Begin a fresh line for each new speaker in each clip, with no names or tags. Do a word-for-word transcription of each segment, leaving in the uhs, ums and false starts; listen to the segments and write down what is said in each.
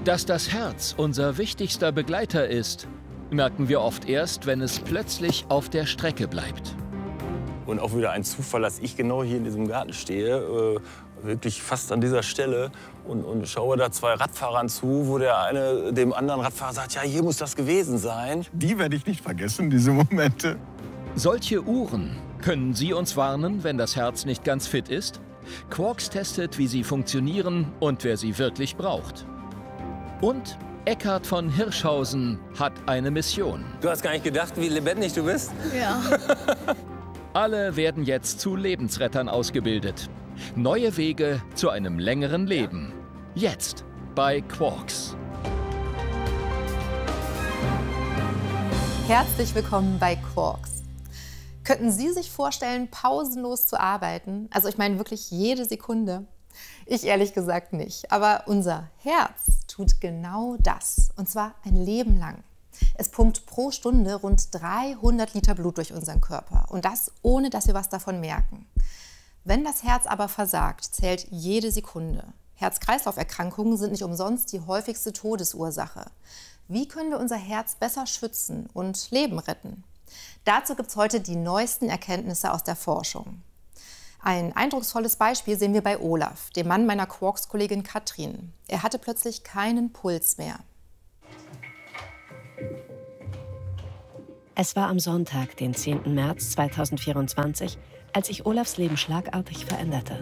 Dass das Herz unser wichtigster Begleiter ist, merken wir oft erst, wenn es plötzlich auf der Strecke bleibt.
Und auch wieder ein Zufall, dass ich genau hier in diesem Garten stehe, äh, wirklich fast an dieser Stelle und, und schaue da zwei Radfahrern zu, wo der eine dem anderen Radfahrer sagt, ja, hier muss das gewesen sein.
Die werde ich nicht vergessen, diese Momente.
Solche Uhren können sie uns warnen, wenn das Herz nicht ganz fit ist. Quarks testet, wie sie funktionieren und wer sie wirklich braucht. Und Eckhard von Hirschhausen hat eine Mission.
Du hast gar nicht gedacht, wie lebendig du bist?
Ja.
Alle werden jetzt zu Lebensrettern ausgebildet. Neue Wege zu einem längeren Leben. Jetzt bei Quarks.
Herzlich willkommen bei Quarks. Könnten Sie sich vorstellen, pausenlos zu arbeiten? Also ich meine wirklich jede Sekunde. Ich ehrlich gesagt nicht. Aber unser Herz tut genau das. Und zwar ein Leben lang. Es pumpt pro Stunde rund dreihundert Liter Blut durch unseren Körper. Und das ohne, dass wir was davon merken. Wenn das Herz aber versagt, zählt jede Sekunde. Herz-Kreislauf-Erkrankungen sind nicht umsonst die häufigste Todesursache. Wie können wir unser Herz besser schützen und Leben retten? Dazu gibt es heute die neuesten Erkenntnisse aus der Forschung. Ein eindrucksvolles Beispiel sehen wir bei Olaf, dem Mann meiner Quarks-Kollegin Katrin. Er hatte plötzlich keinen Puls mehr.
Es war am Sonntag, den zehnten März zweitausendvierundzwanzig, als sich Olafs Leben schlagartig veränderte.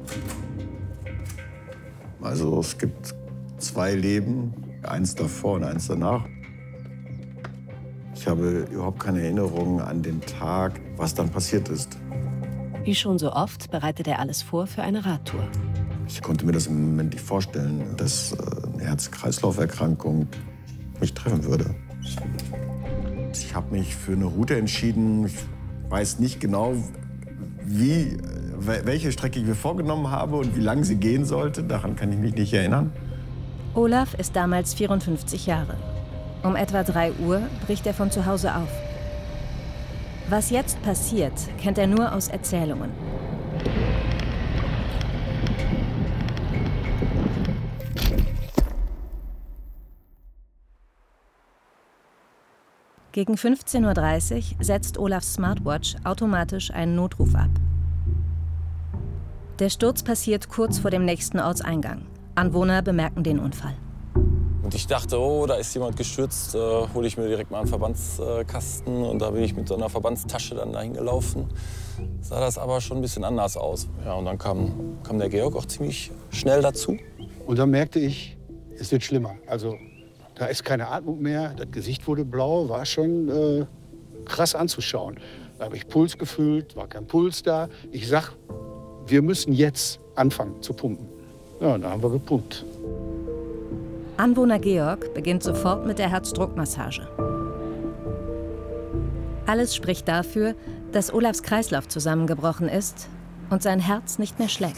Also es gibt zwei Leben, eins davor und eins danach. Ich habe überhaupt keine Erinnerung an den Tag, was dann passiert ist.
Wie schon so oft bereitet er alles vor für eine Radtour.
Ich konnte mir das im Moment nicht vorstellen, dass eine Herz-Kreislauf-Erkrankung mich treffen würde. Ich habe mich für eine Route entschieden. Ich weiß nicht genau, wie, welche Strecke ich mir vorgenommen habe und wie lange sie gehen sollte. Daran kann ich mich nicht erinnern.
Olaf ist damals vierundfünfzig Jahre. Um etwa drei Uhr bricht er von zu Hause auf. Was jetzt passiert, kennt er nur aus Erzählungen. Gegen fünfzehn Uhr dreißig setzt Olafs Smartwatch automatisch einen Notruf ab. Der Sturz passiert kurz vor dem nächsten Ortseingang. Anwohner bemerken den Unfall.
Und ich dachte, oh, da ist jemand gestürzt, äh, hole ich mir direkt mal einen Verbandskasten. Und da bin ich mit so einer Verbandstasche dann dahin gelaufen. Sah das aber schon ein bisschen anders aus. Ja, und dann kam, kam der Georg auch ziemlich schnell dazu.
Und dann merkte ich, es wird schlimmer. Also da ist keine Atmung mehr, das Gesicht wurde blau, war schon äh, krass anzuschauen. Da habe ich Puls gefühlt, war kein Puls da. Ich sag, wir müssen jetzt anfangen zu pumpen. Ja, und da haben wir gepumpt.
Anwohner Georg beginnt sofort mit der Herzdruckmassage. Alles spricht dafür, dass Olafs Kreislauf zusammengebrochen ist und sein Herz nicht mehr schlägt.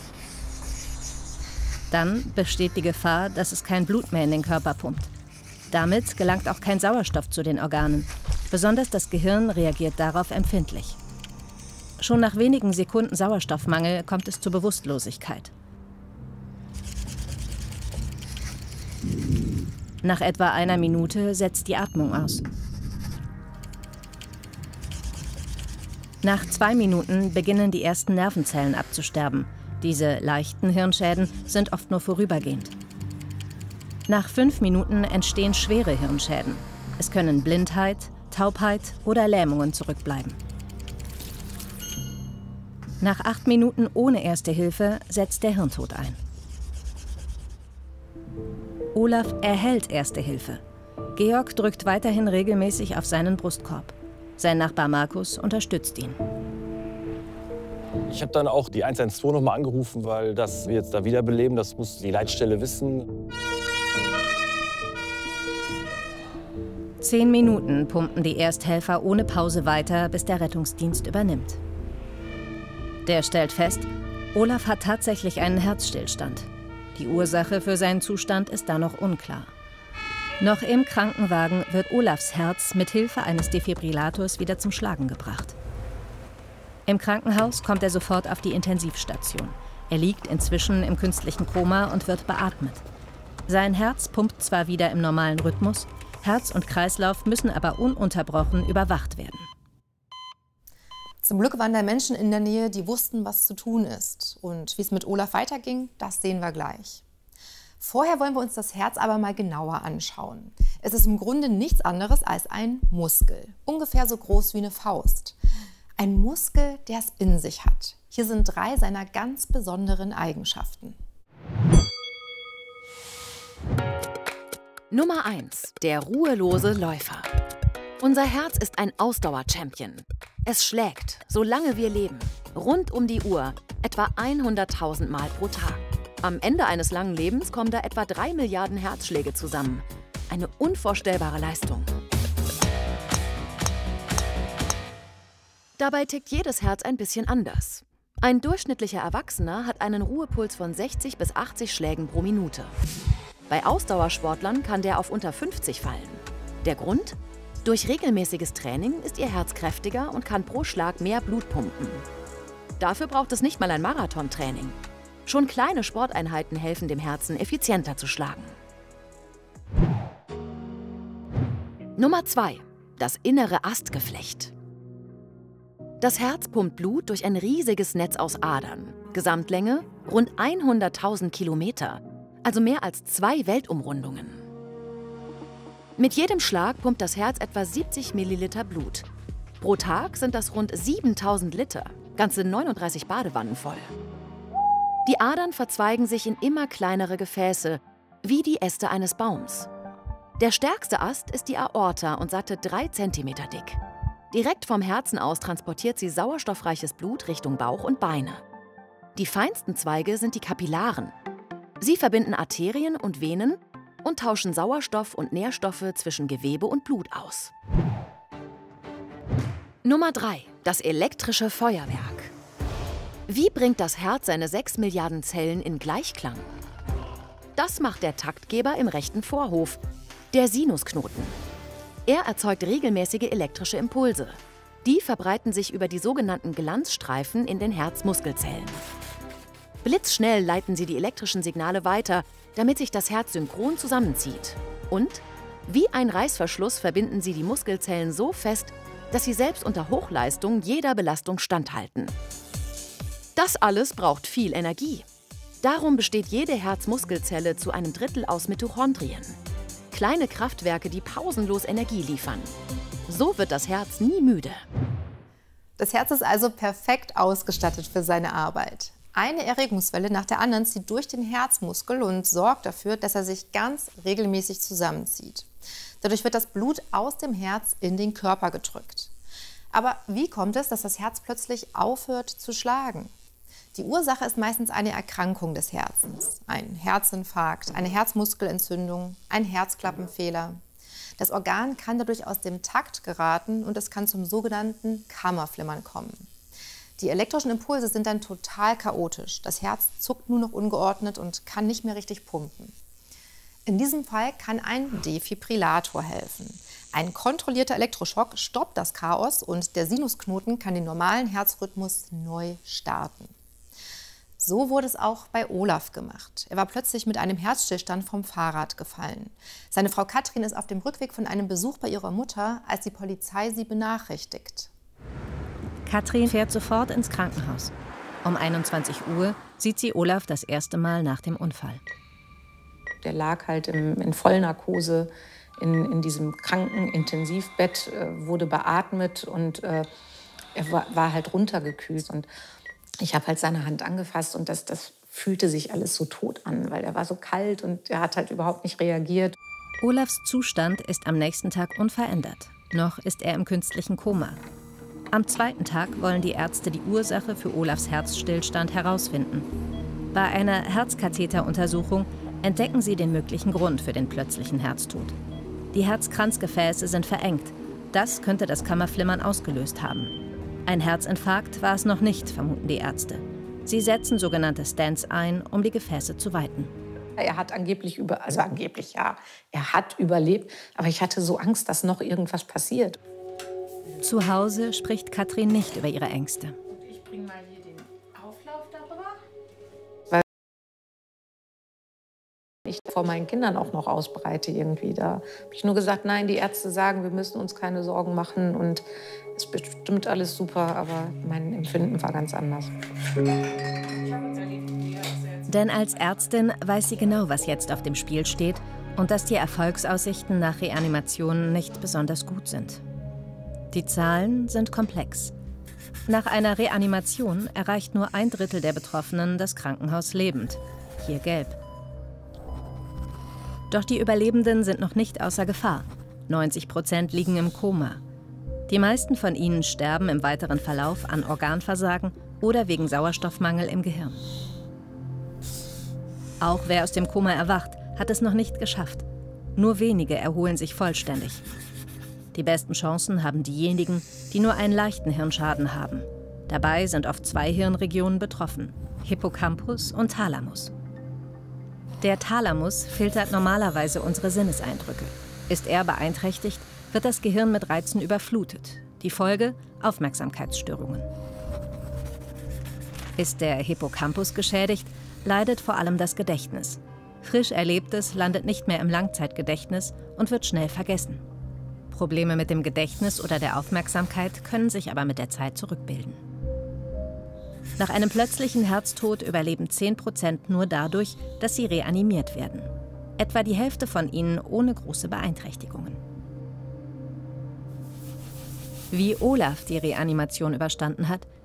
Dann besteht die Gefahr, dass es kein Blut mehr in den Körper pumpt. Damit gelangt auch kein Sauerstoff zu den Organen. Besonders das Gehirn reagiert darauf empfindlich. Schon nach wenigen Sekunden Sauerstoffmangel kommt es zur Bewusstlosigkeit. Nach etwa einer Minute setzt die Atmung aus. Nach zwei Minuten beginnen die ersten Nervenzellen abzusterben. Diese leichten Hirnschäden sind oft nur vorübergehend. Nach fünf Minuten entstehen schwere Hirnschäden. Es können Blindheit, Taubheit oder Lähmungen zurückbleiben. Nach acht Minuten ohne Erste Hilfe setzt der Hirntod ein. Olaf erhält Erste Hilfe. Georg drückt weiterhin regelmäßig auf seinen Brustkorb. Sein Nachbar Markus unterstützt ihn.
Ich habe dann auch die eins eins zwei noch mal angerufen, weil das wir jetzt da wiederbeleben, das muss die Leitstelle wissen.
Zehn Minuten pumpen die Ersthelfer ohne Pause weiter, bis der Rettungsdienst übernimmt. Der stellt fest, Olaf hat tatsächlich einen Herzstillstand. Die Ursache für seinen Zustand ist da noch unklar. Noch im Krankenwagen wird Olafs Herz mit Hilfe eines Defibrillators wieder zum Schlagen gebracht. Im Krankenhaus kommt er sofort auf die Intensivstation. Er liegt inzwischen im künstlichen Koma und wird beatmet. Sein Herz pumpt zwar wieder im normalen Rhythmus, Herz und Kreislauf müssen aber ununterbrochen überwacht werden.
Zum Glück waren da Menschen in der Nähe, die wussten, was zu tun ist. Und wie es mit Olaf weiterging, das sehen wir gleich. Vorher wollen wir uns das Herz aber mal genauer anschauen. Es ist im Grunde nichts anderes als ein Muskel, ungefähr so groß wie eine Faust. Ein Muskel, der es in sich hat. Hier sind drei seiner ganz besonderen Eigenschaften.
Nummer eins. Der ruhelose Läufer. Unser Herz ist ein Ausdauer-Champion. Es schlägt, solange wir leben, rund um die Uhr, etwa hunderttausend Mal pro Tag. Am Ende eines langen Lebens kommen da etwa drei Milliarden Herzschläge zusammen. Eine unvorstellbare Leistung. Dabei tickt jedes Herz ein bisschen anders. Ein durchschnittlicher Erwachsener hat einen Ruhepuls von sechzig bis achtzig Schlägen pro Minute. Bei Ausdauersportlern kann der auf unter fünfzig fallen. Der Grund? Durch regelmäßiges Training ist ihr Herz kräftiger und kann pro Schlag mehr Blut pumpen. Dafür braucht es nicht mal ein Marathontraining. Schon kleine Sporteinheiten helfen dem Herzen, effizienter zu schlagen. Nummer zwei. Das innere Astgeflecht. Das Herz pumpt Blut durch ein riesiges Netz aus Adern. Gesamtlänge rund hunderttausend Kilometer, also mehr als zwei Weltumrundungen. Mit jedem Schlag pumpt das Herz etwa siebzig Milliliter Blut. Pro Tag sind das rund siebentausend Liter, ganze neununddreißig Badewannen voll. Die Adern verzweigen sich in immer kleinere Gefäße, wie die Äste eines Baums. Der stärkste Ast ist die Aorta und satte drei Zentimeter dick. Direkt vom Herzen aus transportiert sie sauerstoffreiches Blut Richtung Bauch und Beine. Die feinsten Zweige sind die Kapillaren. Sie verbinden Arterien und Venen und tauschen Sauerstoff und Nährstoffe zwischen Gewebe und Blut aus. Nummer drei. Das elektrische Feuerwerk. Wie bringt das Herz seine sechs Milliarden Zellen in Gleichklang? Das macht der Taktgeber im rechten Vorhof, der Sinusknoten. Er erzeugt regelmäßige elektrische Impulse. Die verbreiten sich über die sogenannten Glanzstreifen in den Herzmuskelzellen. Blitzschnell leiten sie die elektrischen Signale weiter, damit sich das Herz synchron zusammenzieht. Und wie ein Reißverschluss verbinden sie die Muskelzellen so fest, dass sie selbst unter Hochleistung jeder Belastung standhalten. Das alles braucht viel Energie. Darum besteht jede Herzmuskelzelle zu einem Drittel aus Mitochondrien. Kleine Kraftwerke, die pausenlos Energie liefern. So wird das Herz nie müde.
Das Herz ist also perfekt ausgestattet für seine Arbeit. Eine Erregungswelle nach der anderen zieht durch den Herzmuskel und sorgt dafür, dass er sich ganz regelmäßig zusammenzieht. Dadurch wird das Blut aus dem Herz in den Körper gedrückt. Aber wie kommt es, dass das Herz plötzlich aufhört zu schlagen? Die Ursache ist meistens eine Erkrankung des Herzens. Ein Herzinfarkt, eine Herzmuskelentzündung, ein Herzklappenfehler. Das Organ kann dadurch aus dem Takt geraten und es kann zum sogenannten Kammerflimmern kommen. Die elektrischen Impulse sind dann total chaotisch. Das Herz zuckt nur noch ungeordnet und kann nicht mehr richtig pumpen. In diesem Fall kann ein Defibrillator helfen. Ein kontrollierter Elektroschock stoppt das Chaos und der Sinusknoten kann den normalen Herzrhythmus neu starten. So wurde es auch bei Olaf gemacht. Er war plötzlich mit einem Herzstillstand vom Fahrrad gefallen. Seine Frau Katrin ist auf dem Rückweg von einem Besuch bei ihrer Mutter, als die Polizei sie benachrichtigt.
Katrin fährt sofort ins Krankenhaus. Um einundzwanzig Uhr sieht sie Olaf das erste Mal nach dem Unfall.
Der lag halt im, in Vollnarkose in, in diesem Krankenintensivbett, äh, wurde beatmet und äh, er war, war halt runtergekühlt. Und ich habe halt seine Hand angefasst und das, das fühlte sich alles so tot an, weil er war so kalt und er hat halt überhaupt nicht reagiert.
Olafs Zustand ist am nächsten Tag unverändert. Noch ist er im künstlichen Koma. Am zweiten Tag wollen die Ärzte die Ursache für Olafs Herzstillstand herausfinden. Bei einer Herzkatheteruntersuchung entdecken sie den möglichen Grund für den plötzlichen Herztod. Die Herzkranzgefäße sind verengt. Das könnte das Kammerflimmern ausgelöst haben. Ein Herzinfarkt war es noch nicht, vermuten die Ärzte. Sie setzen sogenannte Stents ein, um die Gefäße zu weiten.
Er hat angeblich über, also angeblich ja, er hat überlebt, aber ich hatte so Angst, dass noch irgendwas passiert.
Zu Hause spricht Katrin nicht über ihre Ängste.
Ich bringe mal hier den Auflauf darüber. nicht vor meinen Kindern auch noch ausbreite irgendwie. Da habe ich nur gesagt, nein, die Ärzte sagen, wir müssen uns keine Sorgen machen und es ist bestimmt alles super, aber mein Empfinden war ganz anders.
Denn als Ärztin weiß sie genau, was jetzt auf dem Spiel steht und dass die Erfolgsaussichten nach Reanimationen nicht besonders gut sind. Die Zahlen sind komplex. Nach einer Reanimation erreicht nur ein Drittel der Betroffenen das Krankenhaus lebend, hier gelb. Doch die Überlebenden sind noch nicht außer Gefahr. neunzig Prozent liegen im Koma. Die meisten von ihnen sterben im weiteren Verlauf an Organversagen oder wegen Sauerstoffmangel im Gehirn. Auch wer aus dem Koma erwacht, hat es noch nicht geschafft. Nur wenige erholen sich vollständig. Die besten Chancen haben diejenigen, die nur einen leichten Hirnschaden haben. Dabei sind oft zwei Hirnregionen betroffen: Hippocampus und Thalamus. Der Thalamus filtert normalerweise unsere Sinneseindrücke. Ist er beeinträchtigt, wird das Gehirn mit Reizen überflutet. Die Folge: Aufmerksamkeitsstörungen. Ist der Hippocampus geschädigt, leidet vor allem das Gedächtnis. Frisch Erlebtes landet nicht mehr im Langzeitgedächtnis und wird schnell vergessen. Probleme mit dem Gedächtnis oder der Aufmerksamkeit können sich aber mit der Zeit zurückbilden. Nach einem plötzlichen Herztod überleben zehn Prozent nur dadurch, dass sie reanimiert werden. Etwa die Hälfte von ihnen ohne große Beeinträchtigungen. Wie Olaf die Reanimation überstanden hat,